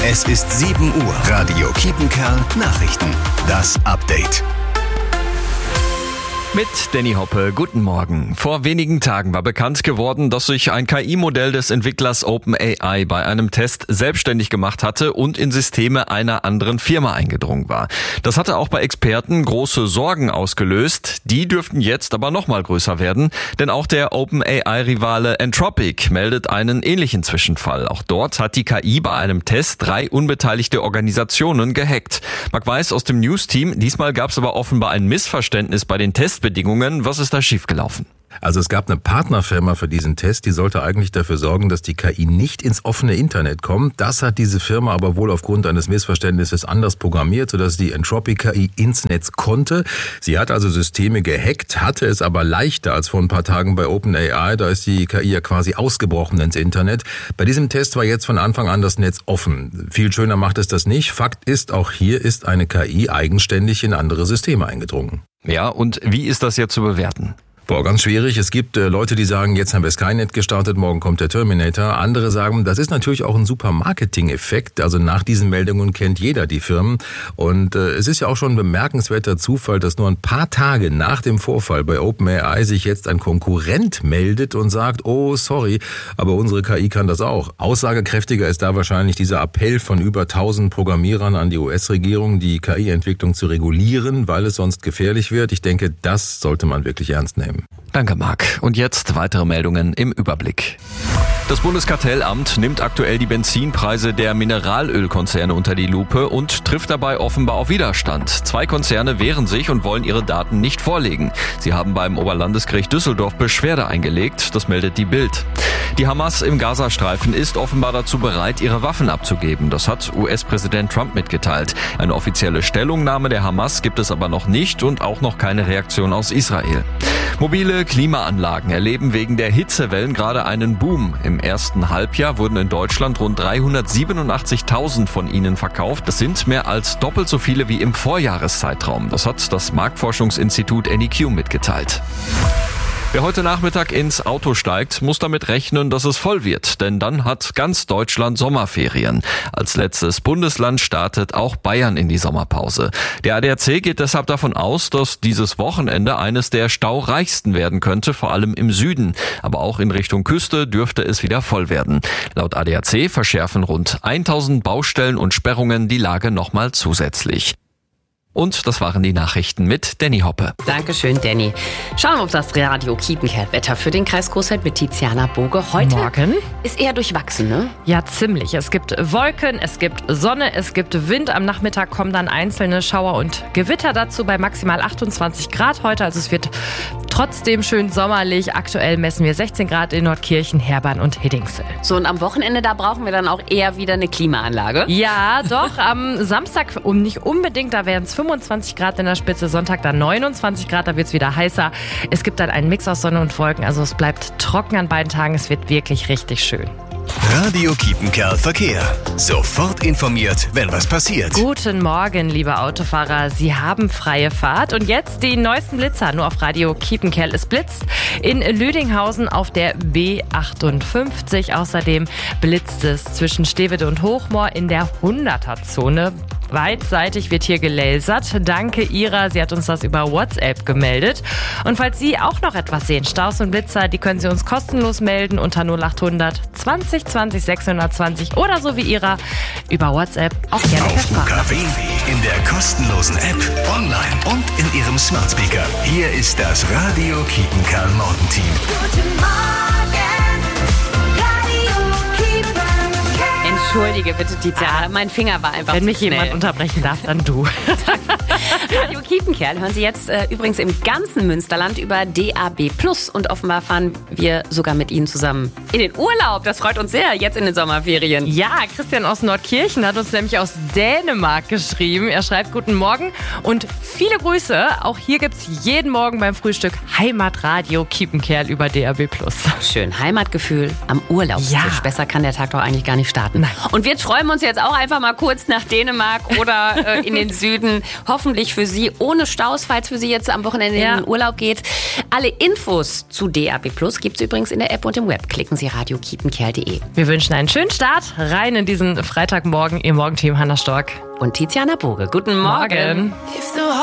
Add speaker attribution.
Speaker 1: Es ist 7 Uhr. Radio Kiepenkerl Nachrichten. Das Update.
Speaker 2: Mit Danny Hoppe, guten Morgen. Vor wenigen Tagen war bekannt geworden, dass sich ein KI-Modell des Entwicklers OpenAI bei einem Test selbstständig gemacht hatte und in Systeme einer anderen Firma eingedrungen war. Das hatte auch bei Experten große Sorgen ausgelöst. Die dürften jetzt aber noch mal größer werden, denn auch der OpenAI-Rivale Anthropic meldet einen ähnlichen Zwischenfall. Auch dort hat die KI bei einem Test 3 unbeteiligte Organisationen gehackt. Marc Weiß aus dem News-Team, diesmal gab es aber offenbar ein Missverständnis bei den Testbedingungen. Was ist da schiefgelaufen?
Speaker 3: Also es gab eine Partnerfirma für diesen Test, die sollte eigentlich dafür sorgen, dass die KI nicht ins offene Internet kommt. Das hat diese Firma aber wohl aufgrund eines Missverständnisses anders programmiert, sodass die Anthropic KI ins Netz konnte. Sie hat also Systeme gehackt, hatte es aber leichter als vor ein paar Tagen bei OpenAI. Da ist die KI ja quasi ausgebrochen ins Internet. Bei diesem Test war jetzt von Anfang an das Netz offen. Viel schöner macht es das nicht. Fakt ist, auch hier ist eine KI eigenständig in andere Systeme eingedrungen.
Speaker 2: Ja, und wie ist das jetzt zu bewerten?
Speaker 3: Ganz schwierig. Es gibt Leute, die sagen, jetzt haben wir Skynet gestartet, morgen kommt der Terminator. Andere sagen, das ist natürlich auch ein super Marketing-Effekt. Also nach diesen Meldungen kennt jeder die Firmen. Und es ist ja auch schon ein bemerkenswerter Zufall, dass nur ein paar Tage nach dem Vorfall bei OpenAI sich jetzt ein Konkurrent meldet und sagt, oh sorry, aber unsere KI kann das auch. Aussagekräftiger ist da wahrscheinlich dieser Appell von über 1000 Programmierern an die US-Regierung, die KI-Entwicklung zu regulieren, weil es sonst gefährlich wird. Ich denke, das sollte man wirklich ernst nehmen.
Speaker 2: Danke, Marc. Und jetzt weitere Meldungen im Überblick. Das Bundeskartellamt nimmt aktuell die Benzinpreise der Mineralölkonzerne unter die Lupe und trifft dabei offenbar auf Widerstand. 2 Konzerne wehren sich und wollen ihre Daten nicht vorlegen. Sie haben beim Oberlandesgericht Düsseldorf Beschwerde eingelegt, das meldet die Bild. Die Hamas im Gazastreifen ist offenbar dazu bereit, ihre Waffen abzugeben. Das hat US-Präsident Trump mitgeteilt. Eine offizielle Stellungnahme der Hamas gibt es aber noch nicht und auch noch keine Reaktion aus Israel. Mobile Klimaanlagen erleben wegen der Hitzewellen gerade einen Boom. Im ersten Halbjahr wurden in Deutschland rund 387.000 von ihnen verkauft. Das sind mehr als doppelt so viele wie im Vorjahreszeitraum. Das hat das Marktforschungsinstitut NEQ mitgeteilt. Wer heute Nachmittag ins Auto steigt, muss damit rechnen, dass es voll wird, denn dann hat ganz Deutschland Sommerferien. Als letztes Bundesland startet auch Bayern in die Sommerpause. Der ADAC geht deshalb davon aus, dass dieses Wochenende eines der staureichsten werden könnte, vor allem im Süden. Aber auch in Richtung Küste dürfte es wieder voll werden. Laut ADAC verschärfen rund 1000 Baustellen und Sperrungen die Lage nochmal zusätzlich. Und das waren die Nachrichten mit Danny Hoppe.
Speaker 4: Dankeschön, Danny. Schauen wir auf das Radio Kiepenkerl-Wetter für den Kreis Coesfeld mit Tiziana Boge. Heute
Speaker 5: Morgen
Speaker 4: ist eher durchwachsen, ne?
Speaker 5: Ja, ziemlich. Es gibt Wolken, es gibt Sonne, es gibt Wind. Am Nachmittag kommen dann einzelne Schauer und Gewitter dazu bei maximal 28 Grad heute. Also es wird trotzdem schön sommerlich. Aktuell messen wir 16 Grad in Nordkirchen, Herbern und Hiddingsel.
Speaker 4: So, und am Wochenende, da brauchen wir dann auch eher wieder eine Klimaanlage.
Speaker 5: Ja, doch. Am Samstag nicht unbedingt, da wären es 25 Grad in der Spitze, Sonntag dann 29 Grad, da wird es wieder heißer. Es gibt dann einen Mix aus Sonne und Wolken, also es bleibt trocken an beiden Tagen, es wird wirklich richtig schön.
Speaker 1: Radio Kiepenkerl Verkehr. Sofort informiert, wenn was passiert.
Speaker 5: Guten Morgen, liebe Autofahrer. Sie haben freie Fahrt. Und jetzt die neuesten Blitzer. Nur auf Radio Kiepenkerl. Es blitzt in Lüdinghausen auf der B58. Außerdem blitzt es zwischen Stevede und Hochmoor in der 100er-Zone. Beidseitig wird hier gelasert. Danke Ira, sie hat uns das über WhatsApp gemeldet. Und falls Sie auch noch etwas sehen, Staus und Blitzer, die können Sie uns kostenlos melden unter 0800 20 20 620 oder so wie Ira über WhatsApp auch gerne per
Speaker 1: Auf UKW, in der kostenlosen App, online und in Ihrem Smart Speaker. Hier ist das Radio Kiepenkerl Morgenteam.
Speaker 4: Guten Morgen, Entschuldige bitte, Tiziana, mein Finger war einfach
Speaker 5: Wenn mich
Speaker 4: zu schnell.
Speaker 5: jemand unterbrechen darf, dann du.
Speaker 4: Radio Kiepenkerl hören Sie jetzt übrigens im ganzen Münsterland über DAB+. Und offenbar fahren wir sogar mit Ihnen zusammen in den Urlaub. Das freut uns sehr, jetzt in den Sommerferien.
Speaker 5: Ja, Christian aus Nordkirchen hat uns nämlich aus Dänemark geschrieben. Er schreibt Guten Morgen und viele Grüße. Auch hier gibt's jeden Morgen beim Frühstück Heimatradio Kiepenkerl über DAB+.
Speaker 4: Schön, Heimatgefühl am Urlaubstisch.
Speaker 5: Ja.
Speaker 4: Besser kann der Tag doch eigentlich gar nicht starten.
Speaker 5: Nein.
Speaker 4: Und wir träumen uns jetzt auch einfach mal kurz nach Dänemark oder in den Süden. Hoffen hoffentlich für Sie ohne Staus, falls für Sie jetzt am Wochenende in den Urlaub geht. Alle Infos zu DAB+ gibt es übrigens in der App und im Web. Klicken Sie radiokiepenkerl.de.
Speaker 5: Wir wünschen einen schönen Start rein in diesen Freitagmorgen. Ihr Morgenteam Hannah Stork
Speaker 4: und Tiziana Boge. Guten Morgen.